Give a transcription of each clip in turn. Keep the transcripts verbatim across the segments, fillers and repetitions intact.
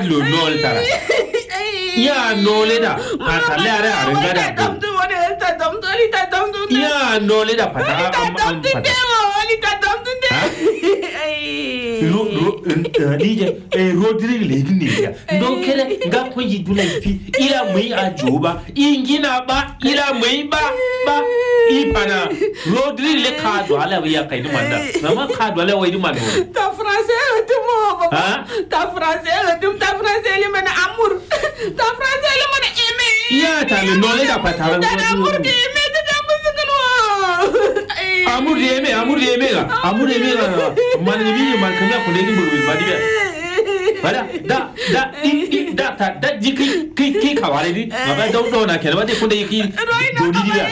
lo nol tara ya nole da patale ara arenga da dam tu wone ta dam tu ali ta dam tu ya nole da patara am am patara ali ta dam tu de ro ro dije e Rodrigue le gini ya ndo kele nga ko yidula ipi ila mai ajoba ingina ba ila mai ba ba ipana Rodrigue le kado ala ya kai manda mama kado ala wai manda ta français tu mo ta français tu ta français le mana amour ta français le mana aimer ya ta le nole da patara amour ke aimer ta musikano amour de aimer amour de aimer amour de aimer man ni bi man kamya ko le ni buru ba diga bada da da di da ta da jiki ki ki kawale di ma ba do do na kele ba de ko de ki do di diga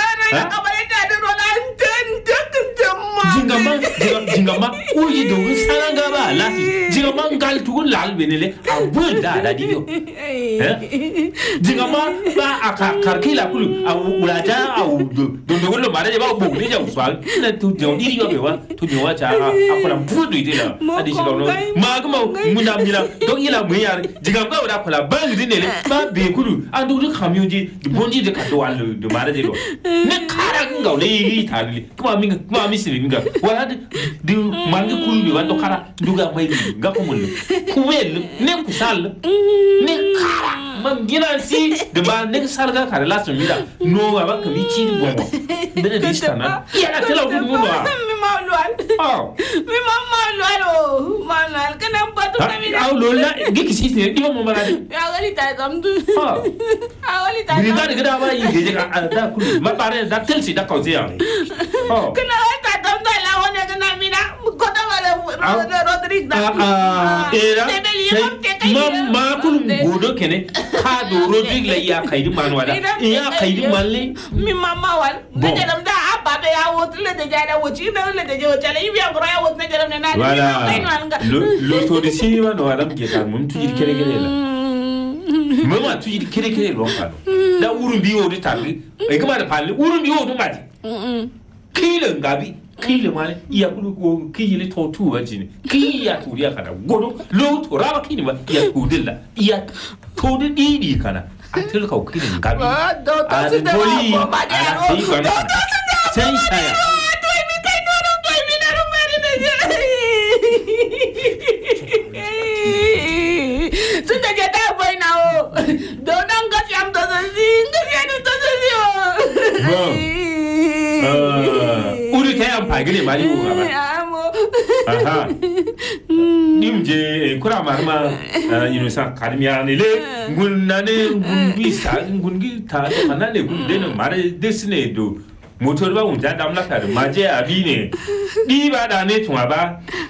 jingama jingama uji do saranga ba la jingama ngal tu lal benele abul da da diyo eh jingama ba aka karkila kulu au ulaja au do do lo mare ba bo ni ja uswal na tu do diri yo be wa tu ni wa cha akora mpudu idela adi shi no ma kuma munda mila do ila mu yar jingama ba kula ba ni ne ba be kulu andu du khamyoji bonji de ka do wal do mare de lo ne kara ngau le tali kuma mi kuma mi sirin ga wala di mangi kulu wa do kara duga mai ga ko mun ku wel ne ku sal ne kara man gina si de ba ne sal ga kara last mi da no ga ba ka mi ci bongo de de stana ya na tela du mu wa mi ma lwal oh mi ma ma lwal o ma lwal kana ba to mi au lo la gi ki si ne di mo ma di ya gali ta dam du oh a gali ta ni ga de ga ba yi de ga da kulu ma pare da tel si da ko zia oh kana ta dam da la wona kana mi na ko ta wala Rodrigue da ah era mam ma kulu godo kene ka do Rodrigue la ya kai di man wala ya kai di malle mi mama wal ne jaram da abba be ya wot le de jada woti na le de jo chala ibi agro ya wot ne jaram ne na wala lo to di si wa no wala ke kan mun tuji kere kere la mama tuji kere kere lo ka da urun bi wo di tabi e kuma da palle urun bi wo do mati kile ngabi kile male iya kulu ko kile to tu wa jini kiya to ya kana godo lo to raba kini ma iya ko dilla iya to di di kana atil ka kile ngabi do to si da ko ma de ro do to si da sai saya to mi kai no ro to mi na ro mari de su da je da boy na o do nan ga yam to si ngi ya to si o uri ta yan fage ne mali ko ba aha nimje kura marma yino sa kadmiya ne le gunna ne gungi sa gungi ta to kana ne gunde ne mare desne do motor ba unja damla ka maje abi ne di ba da ne tun ba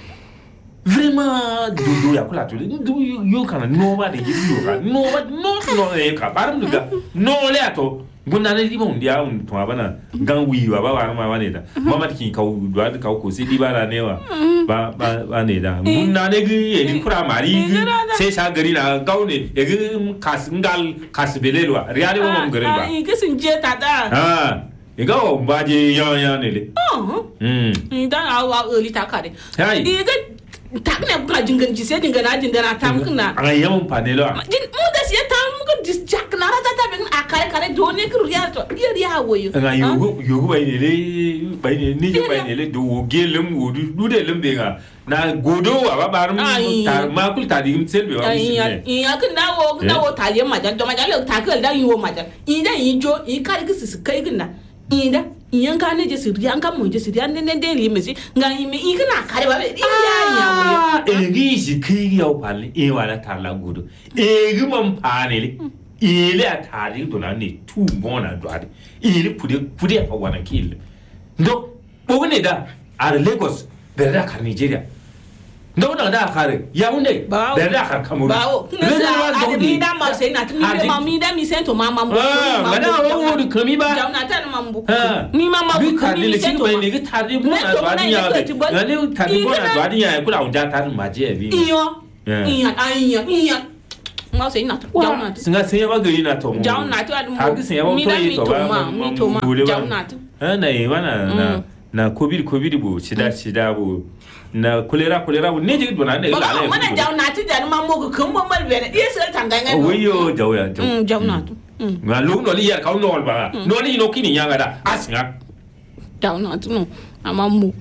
vraiment do do ya kula to do yo kana no ba de yo ka no ba no no e ka baram duga no le ato gunna ne di bon dia un to bana gan wi wa ba wa ma wa ne da mama kin ka do ka ko si di ba da ne wa ba ba ba ne da gunna ne gi e di kura mari sai sa gari na ga ne e gi kas ngal kas belelwa riade wo mom gari ba ai ke sun je ta da ha e ga o ba je ya ya ne le mm ni da awa early ta kare hai di ga ta ne ka jingan ji sai jingan na jingan ta mun na ai yam pa ne lo mu da sai ta mun ko dis jak na ra ta bin akare kare do ne ku riya to riya riya woyo nga yogo yogo bai ne le bai ne ni je bai ne le do gelem wodu du de lembe ga na godo wa ba barum ta ma kul ta di selbe wa ai ya kan da wo na wo ta ye majal do majal ta ka da yi wo majal i da yi jo i kare ki su kai gina i da iyan ka ne je su riya kan mo je su riya ne ne de li mesi nga i me i kana kare ba ya ya woyo e gi si ki ya pali e wala ta la godo e gi mam pa ne le ile atari do na ne tu bona do ade ile pude pude fa wana kile ndo bogone da ar Lagos berda ka Nigeria ndo na da kare ya unde berda ka Cameroon bawo ne mi da ma sai na ni ma mi da mi sai to mama mu ma da wo wo kami ba jauna ta mambu ni mama bu ka le sin mai ne ga tari bona do ade ya ga ne tari bona do ade ya kula unja ta ma je bi iyo iya iya iya ma sai na jauna ta singa sai ba gari na to jauna ta ha ga sai ba to yi to ba mi to ma jauna ta eh na yi wana na na covid covid bu sida sida bu na kolera kolera bu ne jigi dona ne la la mana jaw na ti jan ma mo ko ko mo mal bene yes tanga ngai wo yo jaw ya jaw mm jaw na tu nga lu no li yar ka no ba no li no kini nyanga da asinga jaw na tu no ama mu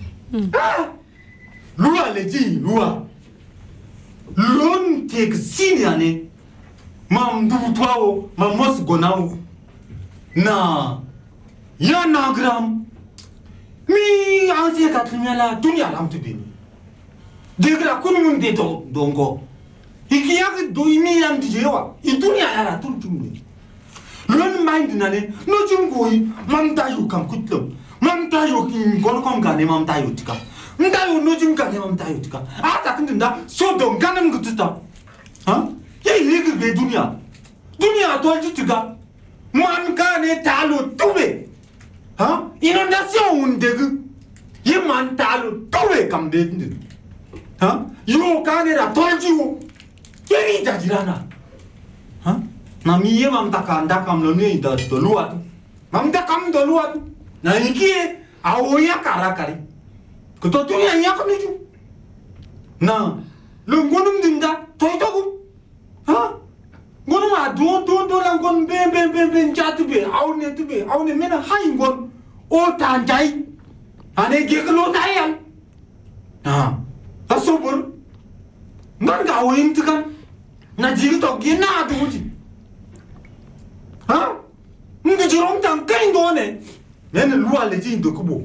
lua le ji lua lon tek siniane mam du twao mam mos gonau na ya nagram mi anse katrimela dunia lam tubini degra kunun de do dongo ikiya do imi lam dijewa i dunia ala turtumni lon mind nane no jungoi mam tayu kam kutlo mam tayu kin gon kom gane mam tayu tika ndayo no jung gane mam tayu tika ata kinda so don ganam gutsta ha ye lege be dunia dunia tolji tika man gane talo tube ha inondation undegu ye man talo tube kam de ha yo kane ra tolji wo ye jajirana ha na mi ye mam takanda kam lo ne da do luat mam da kam do luat na iki awoya kara kari ko to tu ya yak ni ju na lo ngonum dinda toy togu ha ngonum a do do do la ngon be be be be jatu be aw ne tu be aw ne mena hay ngon o tan jai ane ge ko lo tayal ha asobur ngan ga woyim tukan na jigi to ge na du ji ha ngi jorong tang kain do ne men luwa le ji ndo kubo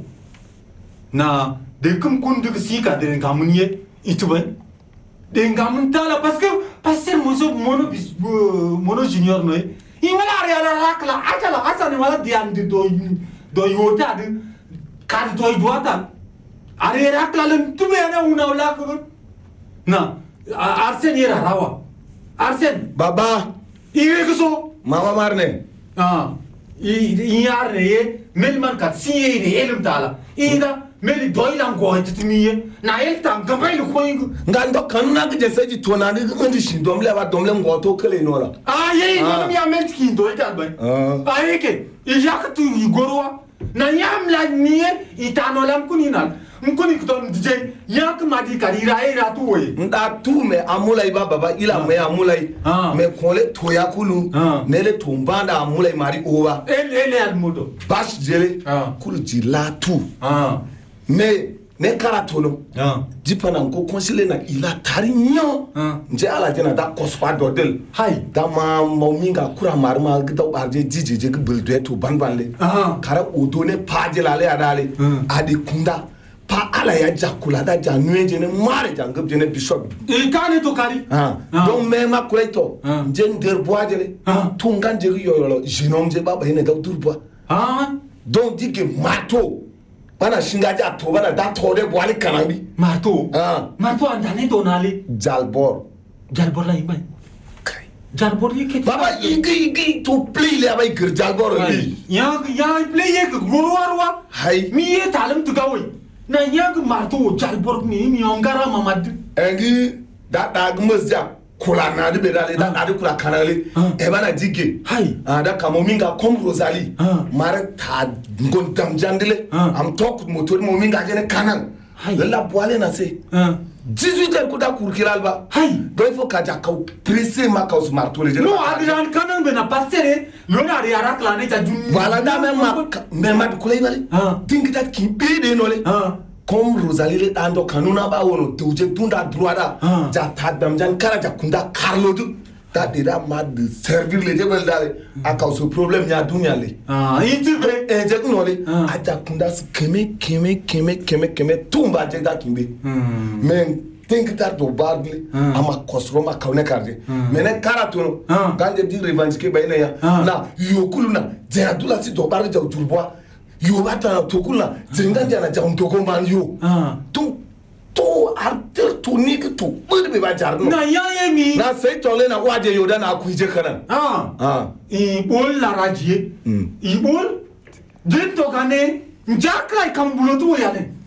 na de kum kun de si ka de ngamunye itube de ngamun tala parce que passer mozo mono mono junior no i wala ari ala rakla ajala asani wala diam de do do yota de ka do doata ari rakla len tube na una wala ko na arsen yera rawa arsen baba iwe ko so mama marne ah i yar ne melman kat siye ne elum tala ida meli doilan ko hitimiye na el tam gambai lu ko ingu ngando kanuna ke jese ji tona ni ndi shindo mle ba domle ngoto kele nola ah ye no mi amet ki do ita ba ah yeke i yakatu i gorwa na yam la niye itano lam kuninal nkuni kuton dije yak madi karira era tuwe nda tu me amulai ba baba ila me amulai me kole toya kulu nele tumbanda amulai mari owa ele ele almudo bash jele kulu jila tu me ne karatono jipana nko konsile na ila tari nyo nje ala jena da kospa dodel hay da ma mominga kura marma gida barje jijije gbelde to banbanle kara odone pajela le adale adi kunda pa ala ya jakula da janwe jene mare jangab jene bishop e kane to kari ah donc me ma kuleto jen der boajele tungan je yoyolo jinom je baba ene da durboa ah donc dike mato bana shingaja to bana da to de boali kanabi mato ah mato andane to nale jalbor jalbor la imai kai jalbor yeke baba igi igi to play le abay gir jalbor li ya ya play yeke gorwarwa hay mi ye talam tugawi na yag mato jalbor ni mi ongara mamad engi da da gmazja kula na de bedale da da kula kanale e bana dige hay ada kamo minga kom Rosalie mara ta ngon dam jandile am tok motor mo minga jene kanal la boale na se dix-huit heures kuda kurkiral ba hay do il faut ka ja ka pressé ma ka smart le no adran kanal be na passer lo na ri arak la ne ta jun voilà da même ma même ma kulay bale tingita ki bede no le comme Rosalie le ando kanuna ba wono tuje tunda droada ja tadam jan kara ja kunda karlodu da dira ma de servir les debel dale aka so problème ya dunya le ah itube e je kuno le aja kunda keme keme keme keme keme tumba je da kimbe men tingita do badle ama kosroma kaune karde menen karatono ganje di revendiquer bayna ya na yokulu na je adula si do barde ja turboa yo bata tokula zinganja na jam to komban yo tu tu artel tu nik tu burbe ba jarno na yaye mi na sai tole na waje yo da na kuije kana ah ah i bol la rajie i bol den to gane njakla kambulo tu ya ne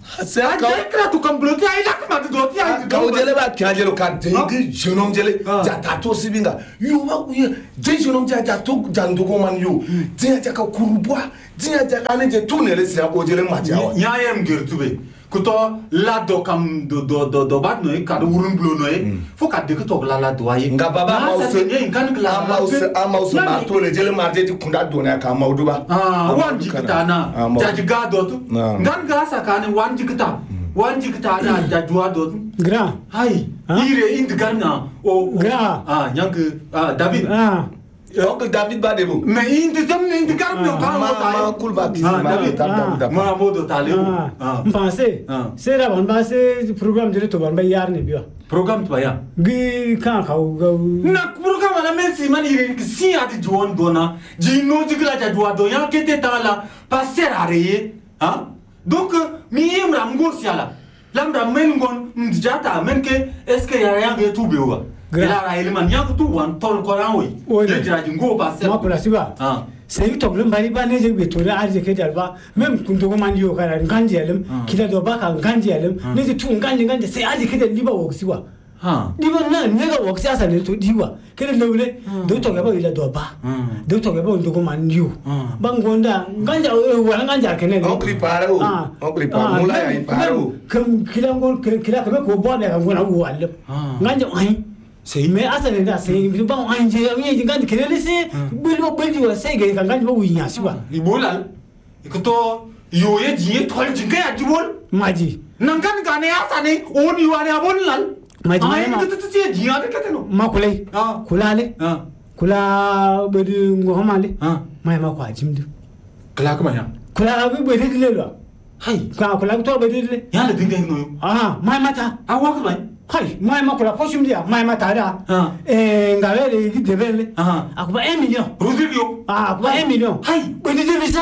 c'est a quand tu comme bloqué il a comme de dotti quand jele ba kya jelo ka de jeune homme jele ja tato sibinga yo ba ku je jeune homme ja ja to jandugo man yo dia ja ka kurubwa dia ja ka ne je tunere si ko jele ma ja wa nya yem gertube kuto la do kam do do do do bat no ka do urun blo no e fo ka de ko la la do ayi nga baba ma se kan la ma se ama se ma to le jele marje di kunda do na ka maudu ba ah wan jikita na jaji ga do tu ngan ga sa ka ne wan jikita wan jikita na jajwa do grand hai ire ind garna o grand ah nyank ah David ah Oncle David Badebo. Mais il te donne une carte de quand ma cool ba ki ma David ma modo tale ah pensez c'est là on va c'est programme de to ban ba yar ne biwa programme to ya gi kan ka na programme la merci man il si a di joon dona ji no jigla ja doa do ya kete tala passer areye hein donc mi yemra ngor siala lambra men ngon ndjata men ke est ce que ya ya ge tout bewa ila ra eleman ya tu wan tol ko ran wi le jira jingo passer ma pula siba ah c'est to glum bari ba ne je be to la arje ke dalba même kun to man yo kara nganje elim kila do ba ka nganje elim ne je tu nganje nganje sai arje ke dal liba wo siwa ha liba na ne ga wo sia sa ne to diwa ke le le do to ga ba ila do ba do to ga ba ndo ko man yo bangonda nganja wala nganja ke ne on prepare o on prepare mula ya prepare o kam kila ngol kila ka ko bo ne ka ngona wo alle nganja ai sai me asali da sai ba an je an yi gandi kene sai bulbo bulji wa sai ga kan gandi ba wuya shi ba ibolal ikoto yoye jiye tol jinga ya jibol maji nan kan gane ya sane oni wani abon lal maji ma ma to to je jiya da kateno ma kulai kula le kula bedi ngomale mai ma kwa jimdu kula kuma ya kula bi bedi le lo hai ka kula to bedi le ya la dinga no ah mai mata awa kuma hai mai ma kula poshum dia mai mata da eh ngale le ki debele akuba un million Rodrigo ah akuba un million hai bedi de bisa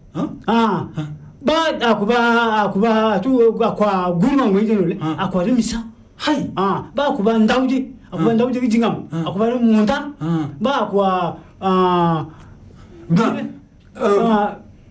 ah ba akuba akuba tu akwa gurma ngwe le akwa de misa hai ah ba akuba ndawji akuba ndawji ki jingam akuba munta ba akwa ah ah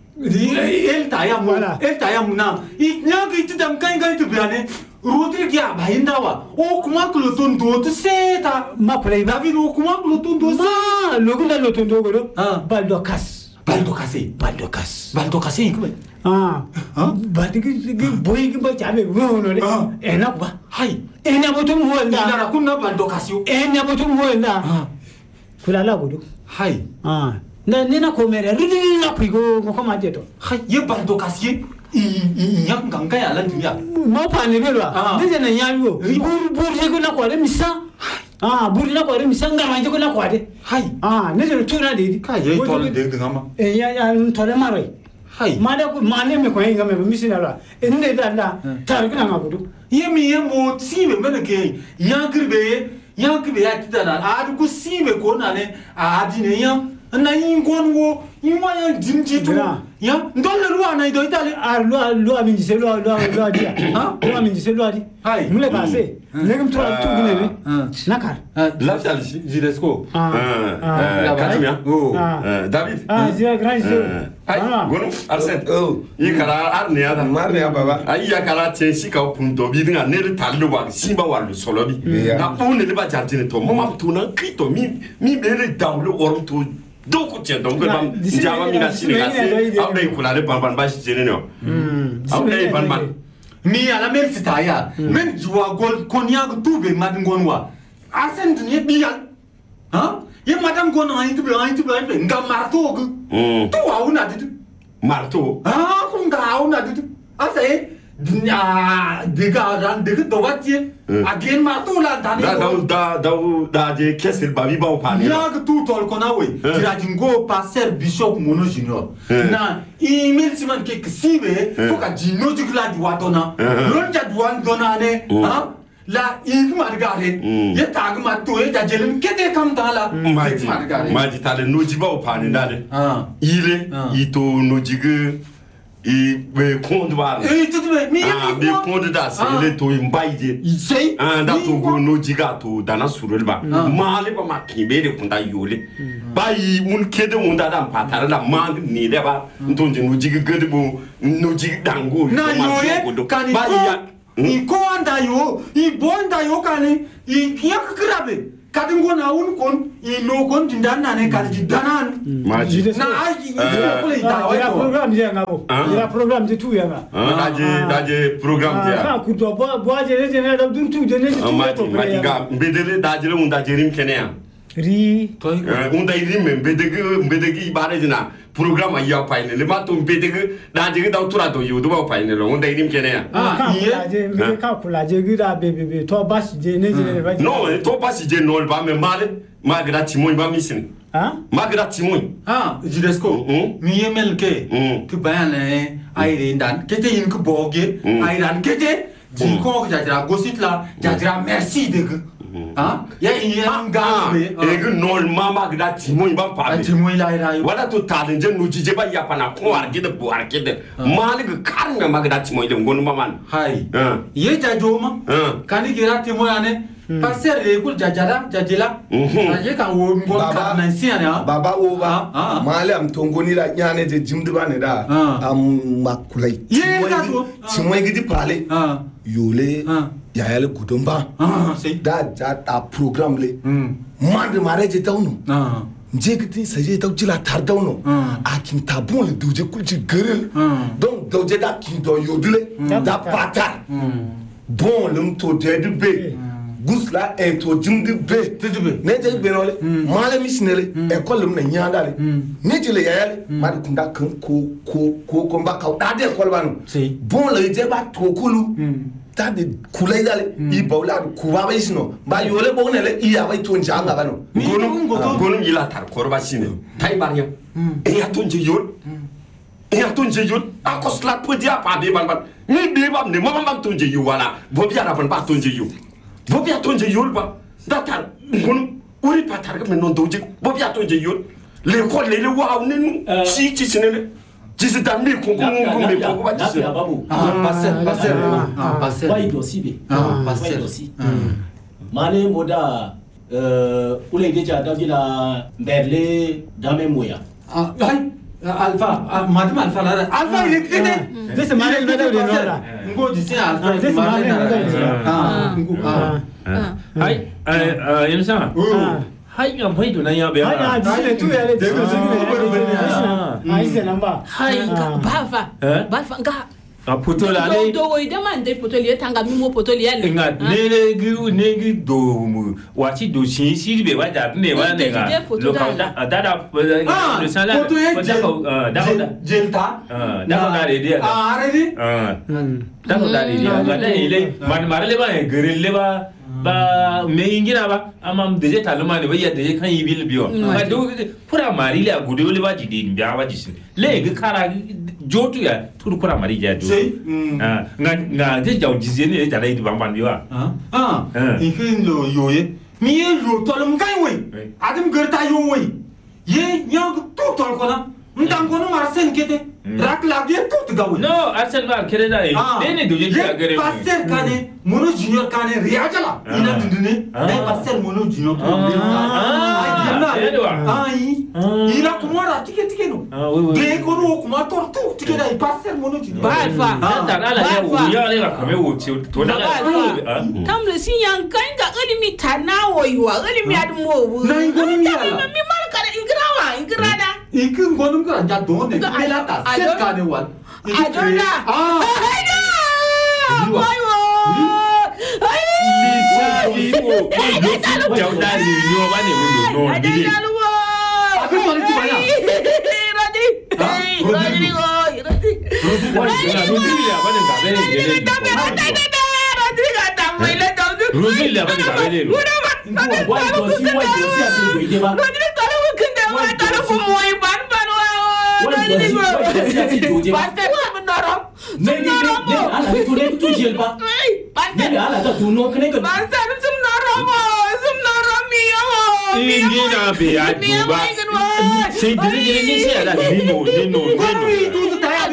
el tayam el tayam na itnya ki tidam kai kai tu biane Rodrigo ya bahindawa o kuma kulotun do to seta ma play David o kuma kulotun do ma logunda lotun do godo baldo kas baldo kase baldo kas baldo kase ikube ah ba tiki gi boy gi ba chabe wono le ena ba hai ena botum wala ina kunna baldo kasio ena botum wala kula la godo hai ah na nina ko mere ridi na kuigo ko ma jeto hai ye baldo kasie i i yang ganga ya lan dia ma pa ne belwa dije na nyawo bur bur je ko na ko re misa ah bur na ko re misa ngama je ko na ko de hai ah ne je tuna de ka ye tol de de ngama e ya ya tole mare hai ma da ko ma ne me ko ngame be misina la e ne da da tar kana ngabudu ye mi ye mo si me mena ke yankribe yankribe ya tidana a du ko si me ko na ne a di ne yan na yin gonwo yin wa yan dimji tu ya ndole ruwa na ido itali ah lo lo min se lo lo lo dia ha lo min se lo di hai mule passé negum to tu gine ne nakar la salle Giresco ah Katumia David ah je grand je ai gono Arsène oh yi kara arne ya marne ya baba ai ya kara che si ka punto bi dinga ne tallo wa simba wa lo solo bi na on ne ba jardine to mama to na krito mi mi be le downlo orum to doko tiens donc bam jama mi na sini kasi au dai kula de ban ban ba shi jene no au dai ban ban mi ala mer sitaya men jua gol konya tu be madngonwa Arsène dunie biyan ha ye madam gon ai tu be ai tu be ngam marto gu tu wa una ditu marto ah kun ga una ditu asa e dunya diga ran diga do watie again marto la dani da da da da da je kesel babi ba o pani ya ga tu tol kona we jirajingo passer bishop mono junior na email siman ke kisibe to ka jino jigla duwatona lonja duwan dona ne ha la ik margare ye tag ma to ye jajelin kete kam dala maji maji tale no jiba o pani dale ah ile ito no jige i be kondu ba eh tutu be mi ah be kondu da se le to imbaije sei ah da to go no jiga to dana surul ba male ba makibe de kunda yole ba yi mun kede mun da dan patara da man ni de ba ntonje no jiga gede bo no jiga dango na yoye kani ba ya i ko anda yo i bonda yo kani i yak krabe kadin go na un kon i no kon dindan na ne kali didanan maji na aji i ko le da ira wa program dia ngabo ira program de tu ya nga daje daje program dia ka ku to bo bo je ne ne da dun tu je ne tu maji maji ga mbedele daje le mun daje rim kenya ri to un dai rim mbedege mbedege ibare dina program ya paine le ma to mbedege daje da tura to yudu ba paine lo un dai rim kenya ah je me ka ku la je gira be be be to ba si je ne je ne ba non to pas si je no ba me male magra timon ba misin ah magra timon ah jidesko mi yemel ke tu bayan ne ai dan kete in ko boge ai dan kete ji ko ja ja gosit la ja ja merci de ah ya in yan ga be e gu no mama gra timon ba pa ti mo ila ila wala to talen je no jije ba ya pana ko arke de bo arke de male gu karnga magra timon de ngonu maman hai ye ja joma kani gira ti mo ane passer le kul jajala jajila aje kan wo ngon ka na siana baba o ba male am tongoni la nyane je jimdu ba ne da am makulai ye ka to timoi gidi pale yole yayale gudumba da ja ta program le mande mare je tawnu je gidi saje taw jila tar dawno akin tabon le duje kulci gerel donc dawje da kin do yodule da pata bon lum to de be gusla e to jimdi be tedube ne je be nole male misnele e kolum na nyanda le ne je le yayale ma de kunda kan ko ko ko ko ba ka da de kolbanu bon le je ba to kulu ta de kulai dale i bawla ku ba isno ba yole bo ne le i ya ba to njanga banu gonum gonum yila tar korba sine tay bar yam e ya to nje yol e ya to nje yol akosla podia pa be ban ban ni be bam ne mama bam to nje yu wala bo biara ban ba to nje yu bobi atonje yol ba datar ngon uri patar ga non doje bobi atonje yol le ko le le wa nenu si ci sinene ci se tammi ko ko ko me ko ba ci babu ah passer passer ah passer wai dosi be ah passer dosi mane moda euh ule deja dagila berle dame moya ah hai alpha madame alpha la alpha il était this mane le da de no ngo di se alpha this mane ah ngo ah hai eh yin sa hai ngam hai to nan ya be ha ha ji tu ya le de ko ji ne ai se namba hai ba fa ba fa ga a poto la le do wo ide man de poto le tanga mi mo poto le le nga ne le gu ne gu do mu wa ci do si si be wa da ne wa ne ga lo ka da da da le sa la poto ye da ko da ko da jelta da ko da re dia ah re ah da ko da re dia ga da ile man mare le ba gere le ba ba me ingina ba amam de je taluma ne ba ya de kan yibil biyo ba do pura mari le gudu le ba jidi biya ba jisin le ga kara jotu ya turu pura mari ja do ah nga nga je jaw jize ne ja dai ban ban biwa ah ah ikin lo yoye mi ye lo tolum kai we adim gerta yo we ye nyang tu tol kona ndang kono marsen kete rak lagi tu ga we no arsen ba kere da ne ne do je ga gere passer kane mono junior kane riajala ina dindune dai passer mono junior to ah ai ina kumara tike tike no de kono kuma tortu tike dai passer mono junior ba fa da da la ya wo ya le ga kame wo ci to da tam le sin yan kan ga ilimi tanawo yiwa ilimi admo na ngoni mi ala mi mar ka ingrawa ingrada ikin gonum ga ja don ne mela ta set kane wan adona ah ayo Ibo, jauh dari lu apa ni mundur no gini. Aku mau ni mana? Rodri, Rodri, Rodri. Rodri le apa ni kabe ni gini. Rodri kata mula tahu. Rodri le apa ni kabe ni. Wai dosi wai dosi ati doide ba. Rodri kalau mungkin dah wai kalau kumui ban ban wai. Wai dosi wai dosi ati doide ba. Pasti wai menorong. Ne ne ne ala itu ne tu jel ba. Pasti. Ne ala tu tu no kene kan. Pasti sem norong mo, sem norong mio. Ini nak biar tu ba. Saya jadi jadi ni saya ada dino dino dino. Kau itu tu tayar di bo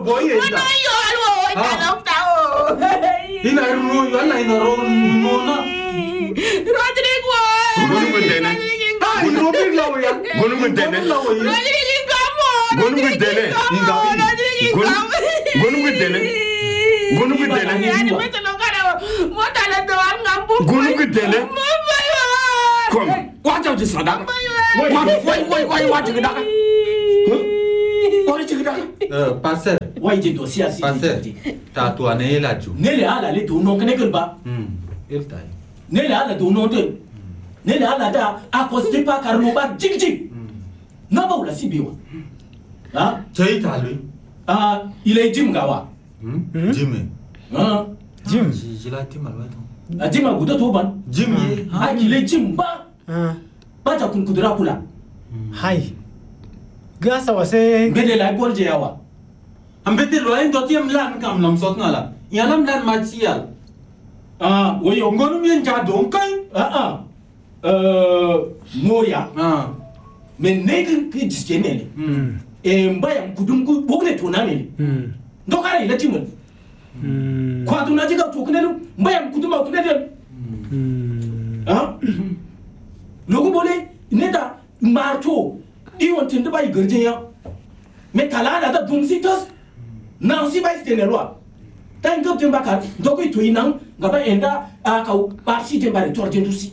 boy Mana ida. yo alo dalam tahu. Ina ro yo na ina ro no na. Rodrigo. Gonu mutene. Ah, ino big lawo ya. Gonu mutene. Rodrigo kamu. Gonu mutene. Rodrigo. Gonu mutene. Gonu mutene. Yani betul kalau mau tanya doang ngampung. Gonu mutene. Kom. Wajau je sadar. Wai wai wai wai wajau ke dak. Oi je ke dak. Eh, passer. Wai je dosia si. Passer. Ta tua ne la ju. Ne le ala le tu non kene gelba. Hmm. Il tai. Ne le ala tu non de. Ne le ala da a kosti pa karno ba jig jig. Na ba wala si biwa. Ha? Chei ta lui. Ah, il est Jim gawa. Hmm. Jimmy. Ah, Jim. Ji la ti mal wa to. a Jim a guda to ban. Jim ye. Ah, il est Jim ba. Ah, Ba ta kun kudura kula. hai. Gasa wase. Gede la gol je yawa. Ambete lo en doti am lan kam lam sot ngala. Yalam lan ma chial. Ah, woyo. Ngonu mien ja dong kai. Ah ah. Euh, moya. Ah. Men negi ki diskenele. Hmm. E mbaya mkudum ku bogne tunamele. Hmm. Ndokara ila Jim. Hmm. Kwa tunajiga tukunelu mbaya mkudum au kunelu. Hmm. Ah? Logo bole neta marto iwon tinde bay gurje ya. Me kala da da dumsi tos. Nan si bay stene loi. Tan gop temba ka doko to inang ngaba enda a ka parsi temba re torje dusi.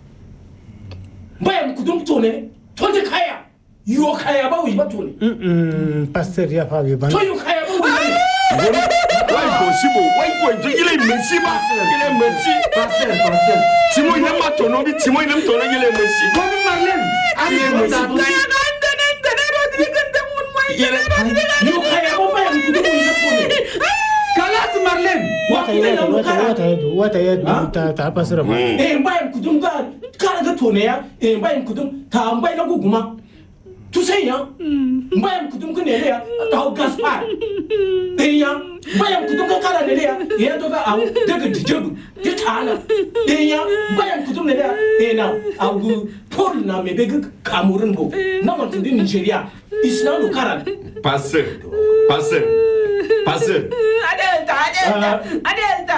Mbaya mkudum tone tonje kaya. Yo kaya ba wi ba tone. Hmm. Pastor ya fa ban. To yo kaya ba wi. Wai ko sibo, wai ko je ile mensi ba. Ile mensi. Passer, passer. Timo ile ma tono bi timo ile tono ile mensi. Ngonu Marlen. Ile mensi. Yo kaya ba mbaya mkudum wi ba tone. Kalas Marlen. Wata ya wata wata ya wata ya ta ta pastor ba. Eh mbaya mkudum ga kara ga tone ya. Eh mbaya mkudum ta mbaya na guguma. Tu sais ya. Mbaya mkudum ko nele ya ta Gaspar. Eh ya mbaya mkudum ka kara nele ya. Ya to ga au daga dijebu. Ke tana. Eh ya mbaya mkudum nele ya. Eh na au Paul na mebega Cameroon bo. Na wantin di Nigeria. Islam do kara. Passer. Passer. Passer. Adelta, adelta, adelta.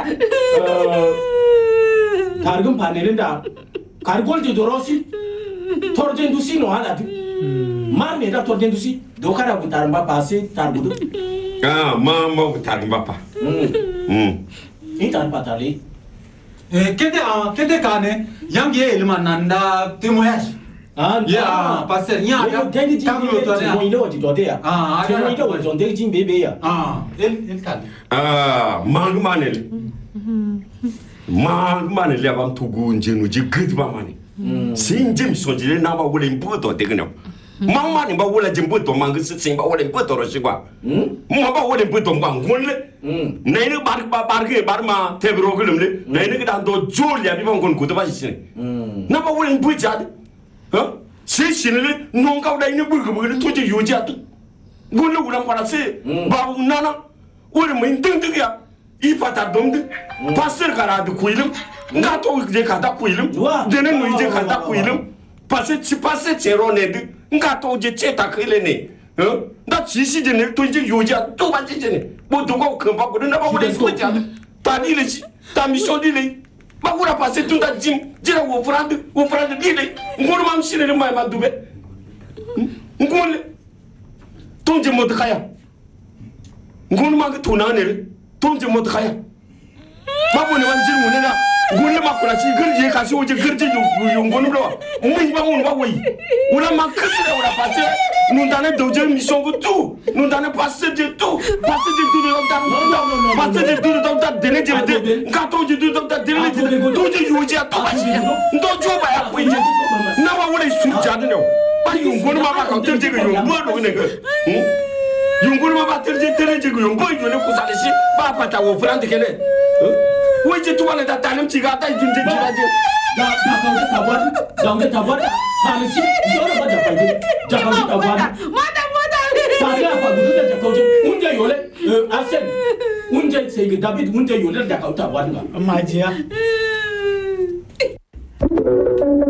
Kargum panelin da. Kargol de dorosi. Torjen du sino ala du. Mar me da torjen du si. Do kara bu taramba passe tarbudu. Ah, ma ma tar mbapa. Hmm. Itan patale. Eh, kede ah, kede kane. Yang ye ilma nanda témoignage. Ah, Ya, passer. Ya, ya. dengi jin Taglo to mo ne. ilo di do de ya. Ah, Te mo ada. ilo wa jon de jin bebe ya. Ah, il il kane. Ah, mang manel. Mang manel ya bam tugu njenu ji gid ba mani. Sin jim so jile na ba wole mbuto de gno. Mang mani ba wole jimbuto mang si sin ba wole mbuto ro shigwa. Mo ba wole mbuto ngwa ngonle. Nei ne bar ba bar ke bar ma te bro gulumle. Nei ne da do jol ya bi bon gon kuto ba sin. Na ba wole mbuto jad. Ha? Si sinile non ka dai ne bugu bugu to je yoji atu. Gonle gulam para se ba nana. Wole min ding ding ya. I pata domde. Passer kara du kuilim. Nga to je kata kuilim. Dene no je kata kuilim. Passe ci passe zero ne de. Nga to je cheta kile ne. Hein? Da ci si je ne to je yoja to ba je ne. Bo to ko kan ba ko na ba wole ko ja. Ta ni le ci. Ta mission di le. Ba ko ra passe tout da jim. Jira wo frande, wo frande di le. Ngoro mam sine le mai ma dube. Ngole. Tonje mo de kaya. Ngoro ma ga to na ne. Tonje mo de kaya. Babu ne wan jirmu ne na gulle ma kula shi girje ka shi waje girje yung gonu do mun ba mun ba wai wala ma kasu da wala passe nous dane doje mission ko tout nous dane passe de tout passe de tout de ta passe de tout de ta dene je de ka to je de ta dene je to je yoje a to ba shi ndo jo ba ya ko je na wa wala su ja de no ba yung gonu ma ba ka terje ko yung bo do ne ko yung gonu ma ba terje terje ko yung bo yo ne ko sa shi ba pa ta wo frante kele wai je tuwa da talim ciga ta jin je ciga je Da da ka ga tabwat. Da ga tabwat. Ta ni si yo ba da pa je. Da ka ga tabwat. Mata, mata. Ta ga pa gudu da ka je. Unje yole. Eh Arsen. Unje sai ga David unje yole da ka tabwat ga. Majiya.